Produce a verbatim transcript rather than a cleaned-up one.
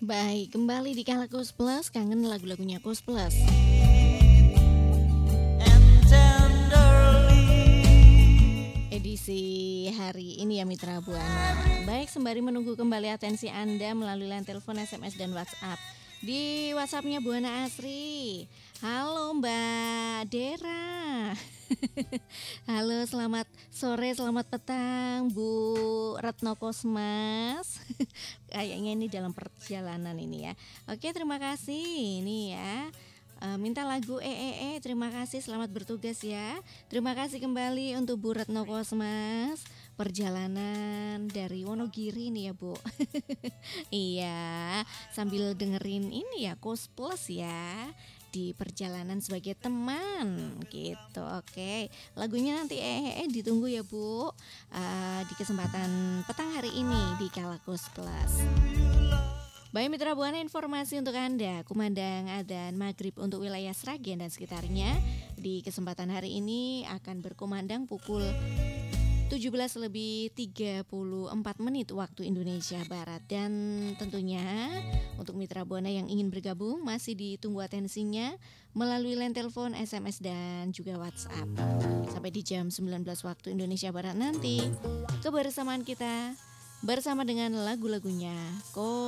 Baik, kembali di Kala Koes Plus, kangen lagu-lagunya Koes Plus. Edisi hari ini ya Mitra Buana. Baik, sembari menunggu kembali atensi Anda melalui line telepon, S M S dan WhatsApp. Di WhatsAppnya Buana Asri. Halo Mbak Dera. Halo, selamat sore, selamat petang Bu Retno Kosmas. Kayaknya ini dalam perjalanan ini ya. Oke, terima kasih. Ini ya. Uh, minta lagu E E E. Terima kasih, selamat bertugas ya. Terima kasih kembali untuk Bu Retno Kosmas. Perjalanan dari Wonogiri nih ya Bu. Iya, sambil dengerin ini ya Koes Plus ya, di perjalanan sebagai teman gitu. Oke, lagunya nanti eh, eh, ditunggu ya Bu, uh, di kesempatan petang hari ini di Kala Koes Plus. Baik Mitra Buana, informasi untuk Anda, kumandang adzan maghrib untuk wilayah Sragen dan sekitarnya di kesempatan hari ini akan berkumandang pukul tujuh belas lebih tiga puluh empat menit waktu Indonesia Barat. Dan tentunya untuk Mitra Buana yang ingin bergabung masih ditunggu atensinya melalui line telepon, S M S dan juga WhatsApp. Sampai di jam sembilan belas waktu Indonesia Barat nanti kebersamaan kita bersama dengan lagu-lagunya Koes